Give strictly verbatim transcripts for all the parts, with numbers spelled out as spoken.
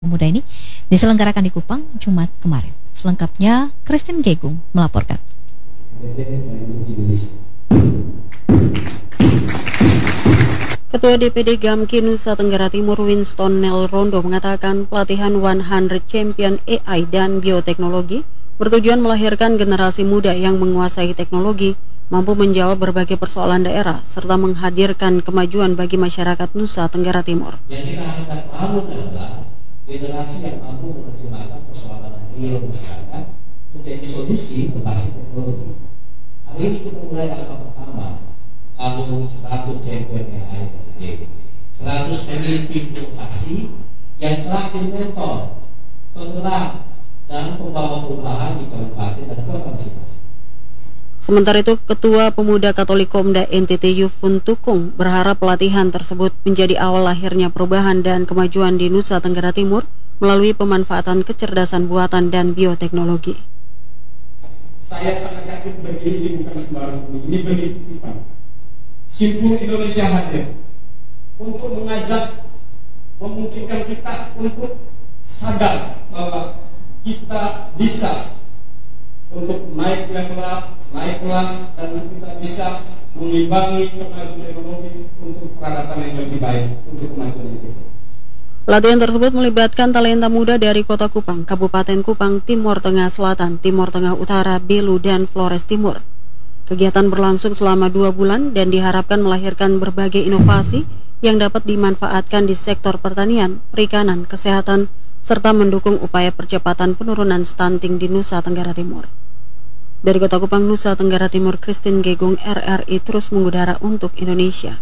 Pemuda ini diselenggarakan di Kupang Jumat kemarin. Selengkapnya, Christine Gegung melaporkan. Ketua D P D Gamki Nusa Tenggara Timur Winston Nel Rondo mengatakan pelatihan seratus Champion A I dan bioteknologi bertujuan melahirkan generasi muda yang menguasai teknologi, mampu menjawab berbagai persoalan daerah, serta menghadirkan kemajuan bagi masyarakat Nusa Tenggara Timur. Yang kita harapkan bangun adalah generasi yang mampu menerjemahkan persoalan real masyarakat menjadi solusi berbasis teknologi. Hari ini kita mulai langkah pertama, bangun seratus Champion A I, seratus pemimpin inovasi yang telah mentor, penggerak, dan pembawa perubahan di kabupaten dan kota masing-masing. Sementara itu, Ketua Pemuda Katolik Komda N T T Yufun Tukung berharap pelatihan tersebut menjadi awal lahirnya perubahan dan kemajuan di Nusa Tenggara Timur melalui pemanfaatan kecerdasan buatan dan bioteknologi. Saya sangat yakin begini ini bukan sembarang, ini benih titipan. Simpul Indonesia hadir untuk mengajak, memungkinkan kita untuk sadar bahwa kita bisa untuk naik level up, naik kelas, dan kita bisa mengimbangi kemajuan ekonomi untuk peradaban yang lebih baik untuk kemajuan itu. Latihan tersebut melibatkan talenta muda dari Kota Kupang, Kabupaten Kupang, Timur Tengah Selatan, Timur Tengah Utara, Belu, dan Flores Timur. Kegiatan berlangsung selama dua bulan dan diharapkan melahirkan berbagai inovasi yang dapat dimanfaatkan di sektor pertanian, perikanan, kesehatan, serta mendukung upaya percepatan penurunan stunting di Nusa Tenggara Timur. Dari Kota Kupang, Nusa Tenggara Timur, Christine Gegung, R R I terus mengudara untuk Indonesia.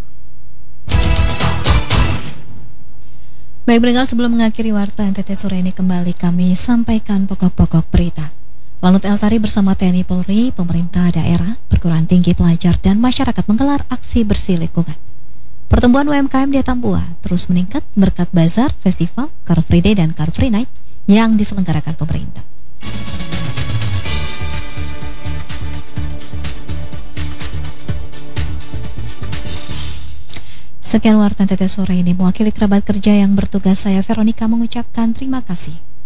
Baik pendengar, sebelum mengakhiri warta N T T sore ini kembali kami sampaikan pokok-pokok berita. Lanut Eltari bersama T N I Polri, pemerintah daerah, perguruan tinggi, pelajar, dan masyarakat menggelar aksi bersih lingkungan. Pertumbuhan U M K M di Tambua terus meningkat berkat bazar, festival, Car Free Day, dan Car Free Night yang diselenggarakan pemerintah. Sekian warta N T T sore ini, mewakili kerabat kerja yang bertugas, saya Veronica mengucapkan terima kasih.